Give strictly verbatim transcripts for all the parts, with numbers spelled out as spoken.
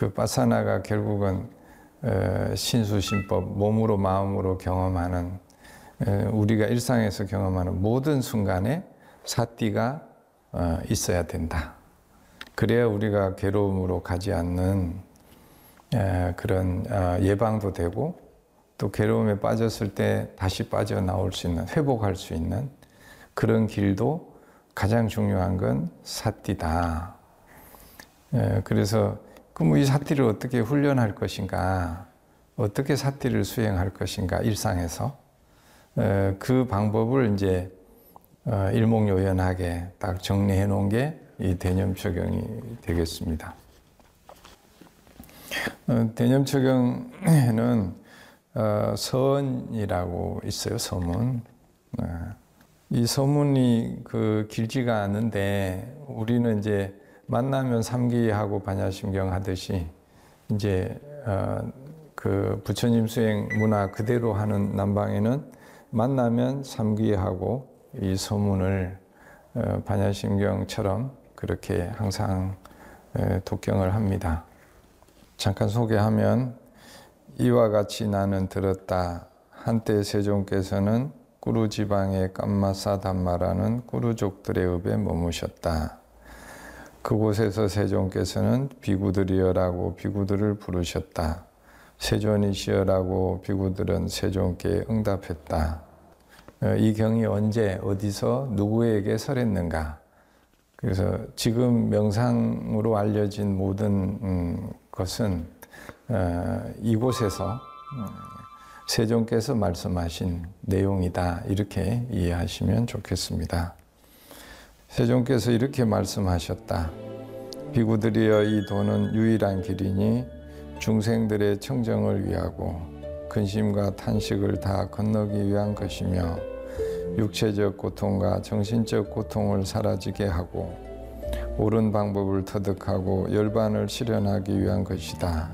그 바사나가 결국은 신수신법, 몸으로 마음으로 경험하는, 우리가 일상에서 경험하는 모든 순간에 사티가 있어야 된다. 그래야 우리가 괴로움으로 가지 않는 그런 예방도 되고, 또 괴로움에 빠졌을 때 다시 빠져나올 수 있는, 회복할 수 있는 그런 길도 가장 중요한 건 사티다. 그래서 그럼 이 사티를 어떻게 훈련할 것인가, 어떻게 사티를 수행할 것인가, 일상에서 그 방법을 이제 일목요연하게 딱 정리해 놓은 게 이 대념처경이 되겠습니다. 대념처경에는 서언이라고 있어요. 서문. 이 서문이 그 길지가 않은데, 우리는 이제 만나면 삼기하고 반야심경 하듯이 이제 그 부처님 수행 문화 그대로 하는 남방에는 만나면 삼기하고 이 서문을 반야심경처럼 그렇게 항상 독경을 합니다. 잠깐 소개하면, 이와 같이 나는 들었다. 한때 세종께서는 꾸루지방의 깜마사 담마라는 꾸루족들의 읍에 머무셨다. 그곳에서 세종께서는 비구들이여라고 비구들을 부르셨다. 세존이시여라고 비구들은 세종께 응답했다. 이 경이 언제 어디서 누구에게 설했는가? 그래서 지금 명상으로 알려진 모든 것은 이곳에서 세종께서 말씀하신 내용이다, 이렇게 이해하시면 좋겠습니다. 세종께서 이렇게 말씀하셨다. 비구들이여, 이 도는 유일한 길이니 중생들의 청정을 위하고 근심과 탄식을 다 건너기 위한 것이며, 육체적 고통과 정신적 고통을 사라지게 하고 옳은 방법을 터득하고 열반을 실현하기 위한 것이다.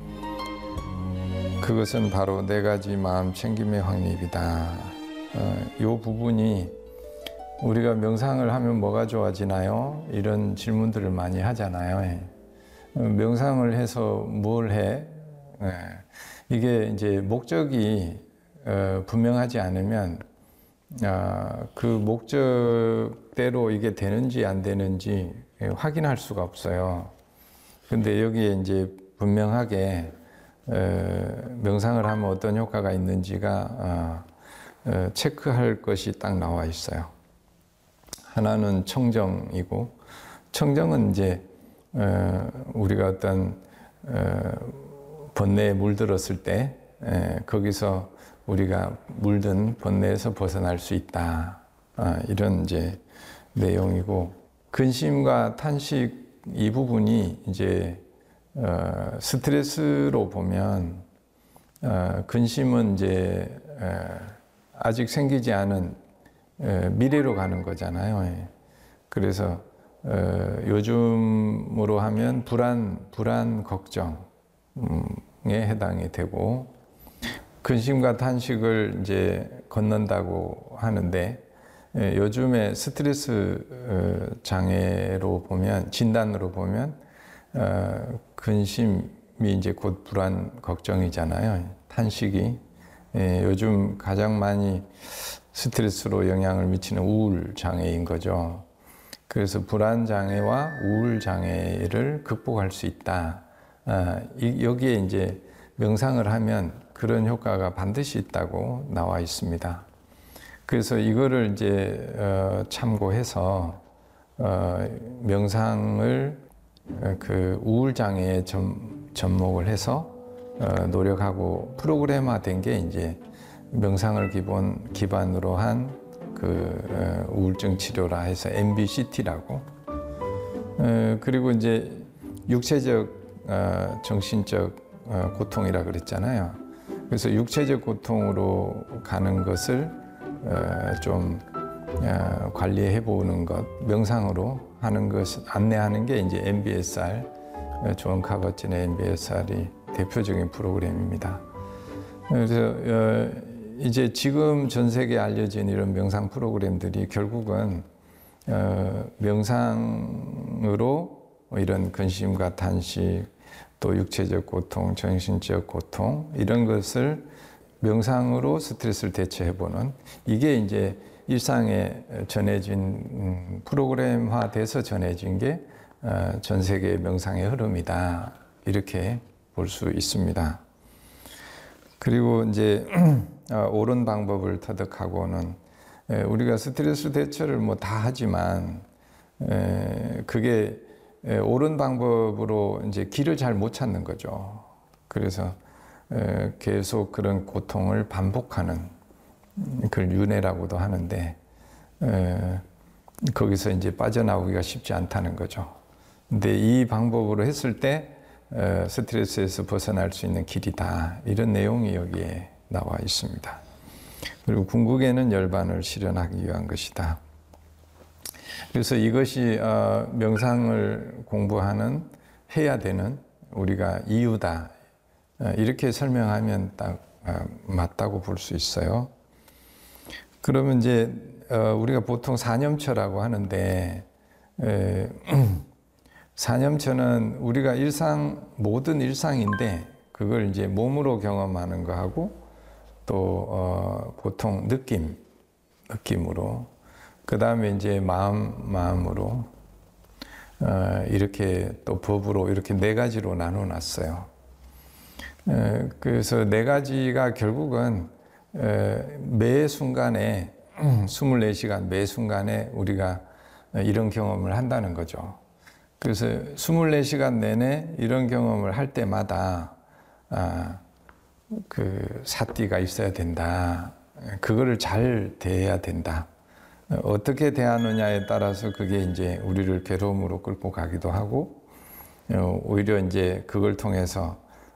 그것은 바로 네 가지 마음 챙김의 확립이다. 어, 이 부분이 우리가 명상을 하면 뭐가 좋아지나요? 이런 질문들을 많이 하잖아요. 어, 명상을 해서 뭘 해? 네. 이게 이제 목적이 어, 분명하지 않으면 아, 그 목적대로 이게 되는지 안 되는지 확인할 수가 없어요. 근데 여기에 이제 분명하게 어, 명상을 하면 어떤 효과가 있는지가 어, 어, 체크할 것이 딱 나와 있어요. 하나는 청정이고, 청정은 이제 어, 우리가 어떤 어, 번뇌에 물들었을 때 에, 거기서 우리가 물든 번뇌에서 벗어날 수 있다. 아, 이런 이제 내용이고, 근심과 탄식 이 부분이 이제 어, 스트레스로 보면 어, 근심은 이제 어, 아직 생기지 않은 어, 미래로 가는 거잖아요. 그래서 어, 요즘으로 하면 불안, 불안, 걱정에 해당이 되고, 근심과 탄식을 이제 건넌다고 하는데, 요즘에 스트레스 장애로 보면, 진단으로 보면 근심이 이제 곧 불안, 걱정이잖아요. 탄식이 요즘 가장 많이 스트레스로 영향을 미치는 우울 장애인 거죠. 그래서 불안 장애와 우울 장애를 극복할 수 있다. 여기에 이제 명상을 하면 그런 효과가 반드시 있다고 나와 있습니다. 그래서 이거를 이제 어, 참고해서 어, 명상을 그 우울 장애에 점, 접목을 해서 어, 노력하고 프로그램화된 게 이제 명상을 기본 기반으로 한 그 어, 우울증 치료라 해서 엠비씨티라고. 어, 그리고 이제 육체적, 어, 정신적 어, 고통이라 그랬잖아요. 그래서 육체적 고통으로 가는 것을 어, 좀 어, 관리해 보는 것, 명상으로 하는 것 안내하는 게 이제 엠비에스알, 어, 존 카버진의 엠비에스알이 대표적인 프로그램입니다. 그래서 어, 이제 지금 전 세계에 알려진 이런 명상 프로그램들이 결국은 어, 명상으로 이런 근심과 탄식, 또 육체적 고통, 정신적 고통 이런 것을 명상으로 스트레스를 대처해보는 이게 이제 일상에 전해진 프로그램화돼서 전해진 게 전 세계의 명상의 흐름이다 이렇게 볼 수 있습니다. 그리고 이제 옳은 방법을 터득하고는 우리가 스트레스 대처를 뭐 다 하지만 그게 옳은 방법으로 이제 길을 잘 못 찾는 거죠. 그래서 계속 그런 고통을 반복하는 그걸 윤회라고도 하는데 거기서 이제 빠져나오기가 쉽지 않다는 거죠. 근데 이 방법으로 했을 때 스트레스에서 벗어날 수 있는 길이다. 이런 내용이 여기에 나와 있습니다. 그리고 궁극에는 열반을 실현하기 위한 것이다. 그래서 이것이 명상을 공부하는 해야 되는 우리가 이유다. 이렇게 설명하면 딱 맞다고 볼 수 있어요. 그러면 이제 우리가 보통 사념처라고 하는데 사념처는 우리가 일상 모든 일상인데 그걸 이제 몸으로 경험하는 거하고 또 어, 보통 느낌 느낌으로 그 다음에 이제 마음 마음으로 어, 이렇게 또 법으로 이렇게 네 가지로 나눠 놨어요. 에, 그래서 네 가지가 결국은 에, 매 순간에 이십사 시간 매 순간에 우리가 이런 경험을 한다는 거죠. 그래서 이십사 시간 내내 이런 경험을 할 때마다 아, 그 사띠가 있어야 된다. 그거를 잘 대해야 된다. 어떻게 대하느냐에 따라서 그게 이제 우리를 괴로움으로 끌고 가기도 하고 오히려 이제 그걸 통해서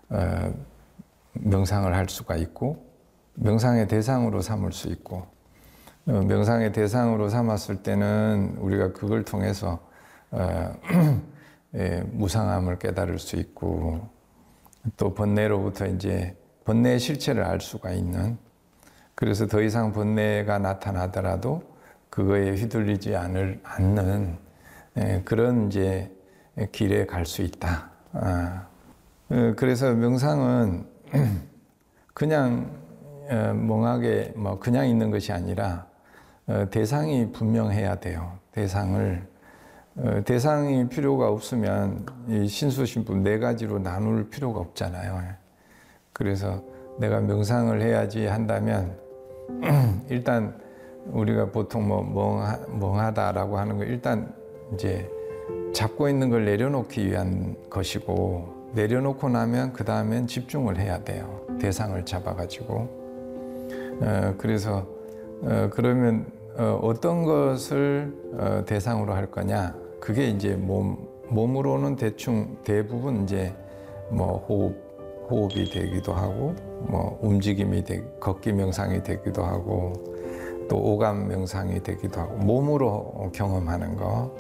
명상을 할 수가 있고 명상의 대상으로 삼을 수 있고 명상의 대상으로 삼았을 때는 우리가 그걸 통해서 어, 예, 무상함을 깨달을 수 있고 또 번뇌로부터 이제 번뇌의 실체를 알 수가 있는 그래서 더 이상 번뇌가 나타나더라도 그거에 휘둘리지 않을, 않는 예, 그런 이제 길에 갈 수 있다. 아, 그래서 명상은 그냥 멍하게 뭐 그냥 있는 것이 아니라 대상이 분명해야 돼요. 대상을 대상이 필요가 없으면 이 신수신분 네 가지로 나눌 필요가 없잖아요. 그래서 내가 명상을 해야지 한다면 일단 우리가 보통 뭐 멍하, 멍하다라고 하는 거 일단 이제 잡고 있는 걸 내려놓기 위한 것이고 내려놓고 나면 그 다음엔 집중을 해야 돼요. 대상을 잡아가지고 어, 그래서 어, 그러면 어, 어떤 것을 어, 대상으로 할 거냐? 그게 이제 몸 몸으로는 대충 대부분 이제 뭐 호흡 호흡이 되기도 하고 뭐 움직임이 되, 걷기 명상이 되기도 하고 또 오감 명상이 되기도 하고 몸으로 경험하는 거.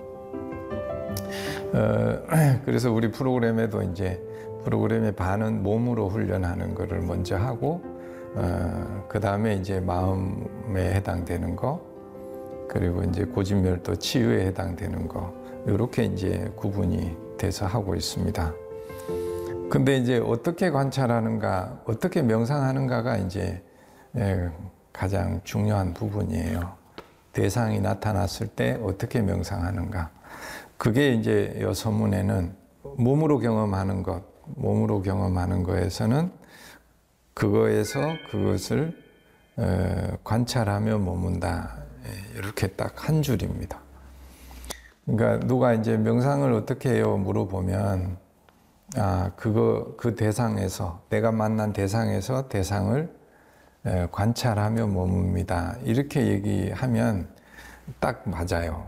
어, 그래서 우리 프로그램에도 이제 프로그램의 반은 몸으로 훈련하는 거를 먼저 하고 어, 그 다음에 이제 마음에 해당되는 거 그리고 이제 고진멸도 치유에 해당되는 거 이렇게 이제 구분이 돼서 하고 있습니다. 근데 이제 어떻게 관찰하는가, 어떻게 명상하는가가 이제 가장 중요한 부분이에요. 대상이 나타났을 때 어떻게 명상하는가. 그게 이제 이 서문에는 몸으로 경험하는 것, 몸으로 경험하는 거에서는 그거에서 그것을 관찰하며 머문다. 이렇게 딱 한 줄입니다. 그러니까 누가 이제 명상을 어떻게 해요? 물어보면 아, 그거 그 대상에서 내가 만난 대상에서 대상을 관찰하며 머뭅니다. 이렇게 얘기하면 딱 맞아요.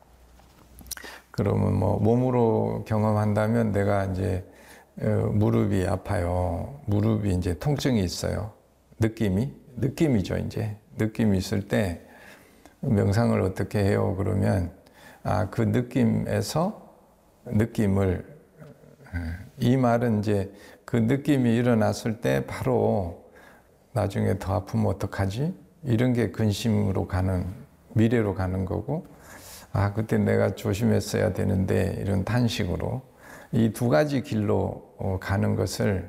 그러면 뭐 몸으로 경험한다면 내가 이제 무릎이 아파요. 무릎이 이제 통증이 있어요. 느낌이 느낌이죠. 이제 느낌이 있을 때 명상을 어떻게 해요? 그러면 아, 그 느낌에서 느낌을 이 말은 이제 그 느낌이 일어났을 때 바로 나중에 더 아프면 어떡하지? 이런 게 근심으로 가는 미래로 가는 거고 아, 그때 내가 조심했어야 되는데 이런 탄식으로 이 두 가지 길로 어, 가는 것을